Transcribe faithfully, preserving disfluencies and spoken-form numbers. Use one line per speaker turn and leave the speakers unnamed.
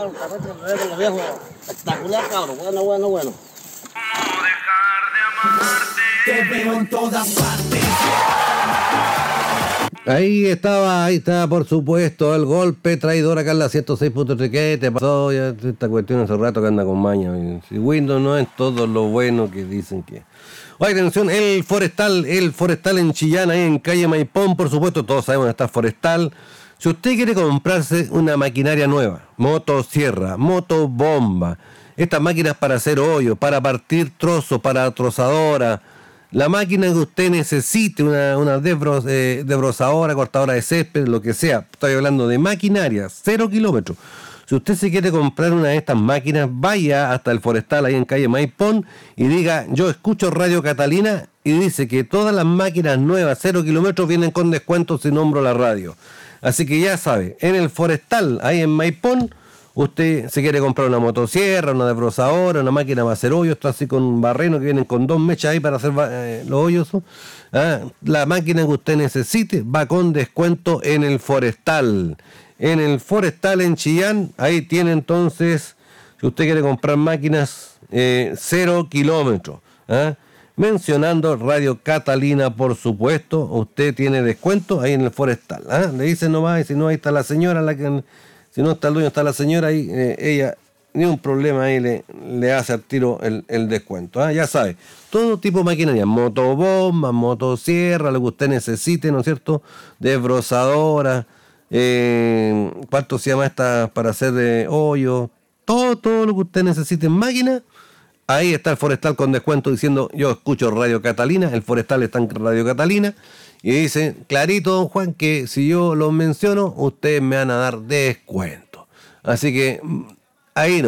un carrete con los viejos. Espectacular, cabrón. Bueno, bueno, bueno.
¿Cómo dejar de amarte? Te veo en todas partes.
Ahí estaba, ahí estaba, por supuesto, el golpe traidor acá en la ciento seis punto tres. ¿Qué te pasó? Ya esta cuestión hace rato que anda con maña. Si Windows no es todo lo bueno que dicen que... Oye, atención, el Forestal, el Forestal en Chillán, ahí en calle Maipón, por supuesto, todos sabemos dónde está Forestal. Si usted quiere comprarse una maquinaria nueva, motosierra, motobomba, estas máquinas para hacer hoyos, para partir trozos, para trozadora, la máquina que usted necesite, una, una desbro, eh, desbrozadora, cortadora de césped, lo que sea, estoy hablando de maquinaria, cero kilómetros. Si usted se quiere comprar una de estas máquinas, vaya hasta el Forestal ahí en calle Maipón y diga, yo escucho Radio Catalina, y dice que todas las máquinas nuevas, cero kilómetros, vienen con descuento si nombro la radio. Así que ya sabe, en el Forestal, ahí en Maipón, usted se quiere comprar una motosierra, una desbrozadora, una máquina para hacer hoyos, está así con barreno que vienen con dos mechas ahí para hacer eh, los hoyos. ¿Ah? La máquina que usted necesite va con descuento en el Forestal. En el Forestal en Chillán, ahí tiene entonces, si usted quiere comprar máquinas, eh, cero kilómetros. ¿Ah? Mencionando Radio Catalina, por supuesto, usted tiene descuento ahí en el Forestal. ¿Ah? Le dicen nomás, y si no, ahí está la señora, la que... Si no está el dueño, está la señora ahí, eh, ella, ni un problema ahí le, le hace al tiro el, el descuento. ¿eh? Ya sabe, todo tipo de maquinaria, motobomba, motosierra, lo que usted necesite, ¿no es cierto? Desbrozadora, eh, ¿cuánto se llama esta para hacer de hoyo? Todo, todo lo que usted necesite en máquina, ahí está el Forestal con descuento diciendo, yo escucho Radio Catalina, el Forestal está en Radio Catalina. Y dice, clarito, don Juan, que si yo lo menciono, ustedes me van a dar descuento. Así que ahí no.